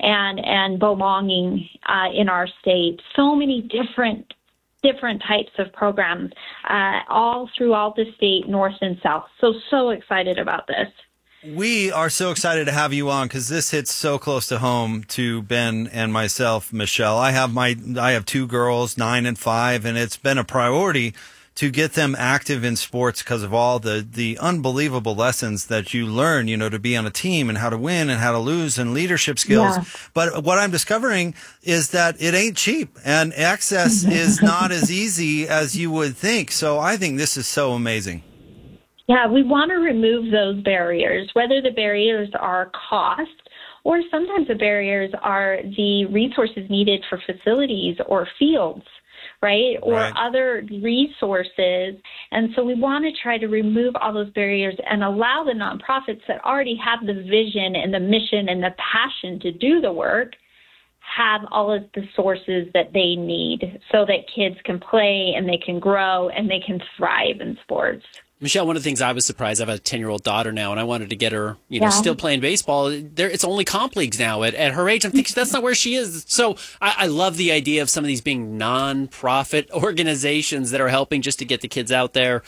and belonging in our state. So many different types of programs all throughout the state, north and south. So excited about this. We are so excited to have you on because this hits so close to home to Ben and myself, Michelle. I have two girls, 9 and 5, and it's been a priority to get them active in sports because of all the unbelievable lessons that you learn, to be on a team and how to win and how to lose and leadership skills. Yeah. But what I'm discovering is that it ain't cheap and access is not as easy as you would think. So I think this is so amazing. Yeah, we want to remove those barriers, whether the barriers are cost or sometimes the barriers are the resources needed for facilities or fields, right? Or other resources. And so we want to try to remove all those barriers and allow the nonprofits that already have the vision and the mission and the passion to do the work have all of the sources that they need so that kids can play and they can grow and they can thrive in sports. Michelle, one of the things I was surprised, I have a 10-year-old daughter now, and I wanted to get her, still playing baseball. It's only comp leagues now at her age. I'm thinking that's not where she is. So I love the idea of some of these being non-profit organizations that are helping just to get the kids out there,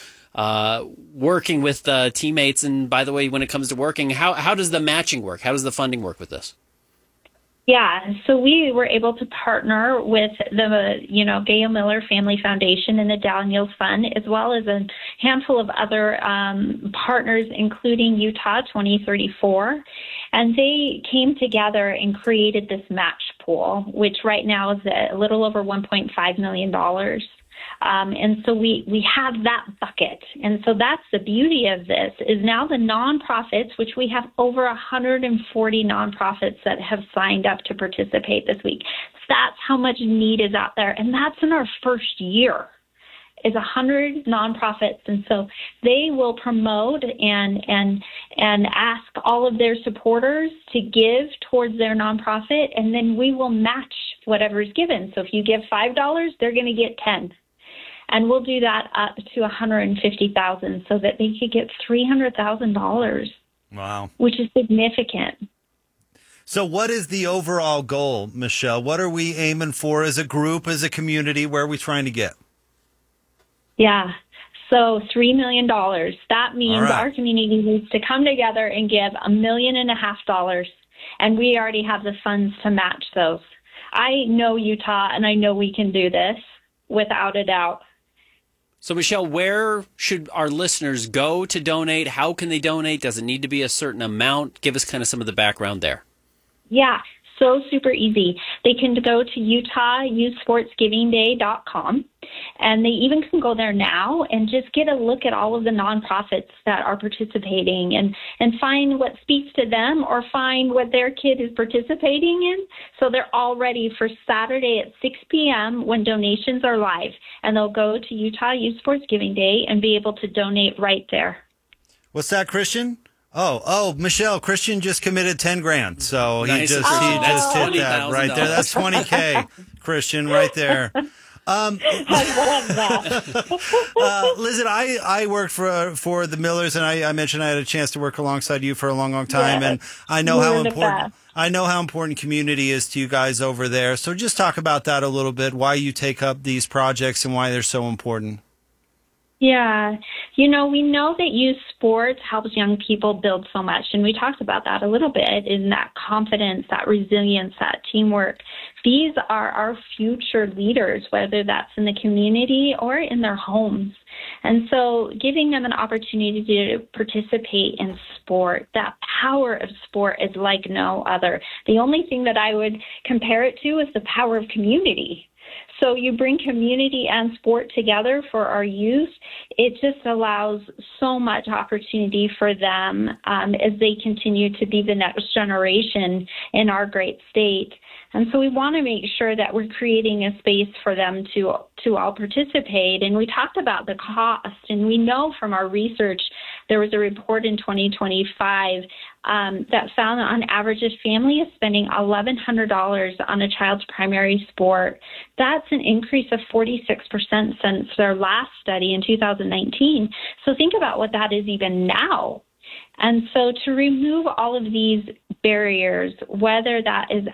working with teammates. And by the way, when it comes to working, how does the matching work? How does the funding work with this? Yeah, so we were able to partner with the, Gail Miller Family Foundation and the Daniels Fund, as well as a handful of other partners, including Utah 2034. And they came together and created this match pool, which right now is a little over $1.5 million. And so we have that bucket. And so that's the beauty of this is now the nonprofits, which we have over 140 nonprofits that have signed up to participate this week. That's how much need is out there. And that's in our first year is 100 nonprofits. And so they will promote and ask all of their supporters to give towards their nonprofit. And then we will match whatever is given. So if you give $5, they're going to get 10. And we'll do that up to $150,000 so that they could get $300,000. Wow. Which is significant. So what is the overall goal, Michelle? What are we aiming for as a group, as a community? Where are we trying to get? Yeah. So $3 million. That means our community needs to come together and give $1.5 million. And we already have the funds to match those. I know Utah, and I know we can do this without a doubt. So, Michelle, where should our listeners go to donate? How can they donate? Does it need to be a certain amount? Give us kind of some of the background there. Yeah, so super easy. They can go to UtahYouthSportsGivingDay.com, and they even can go there now and just get a look at all of the nonprofits that are participating and find what speaks to them or find what their kid is participating in. So they're all ready for Saturday at 6 p.m. when donations are live, and they'll go to Utah Youth Sports Giving Day and be able to donate right there. What's that, Christian? Oh, Michelle, Christian just committed $10,000. So he just hit that right there. That's $20K, Christian, right there. I love that. Listen, I worked for the Millers, and I mentioned I had a chance to work alongside you for a long, long time, and I know how important community is to you guys over there. So just talk about that a little bit, why you take up these projects and why they're so important. Yeah. We know that youth sports helps young people build so much. And we talked about that a little bit in that confidence, that resilience, that teamwork. These are our future leaders, whether that's in the community or in their homes. And so giving them an opportunity to participate in sport, that power of sport is like no other. The only thing that I would compare it to is the power of community. So you bring community and sport together for our youth. It just allows so much opportunity for them as they continue to be the next generation in our great state. And so we want to make sure that we're creating a space for them to all participate. And we talked about the cost, and we know from our research, there was a report in 2025 that found that on average a family is spending $1,100 on a child's primary sport. That's an increase of 46% since their last study in 2019. So think about what that is even now. And so to remove all of these barriers, whether that is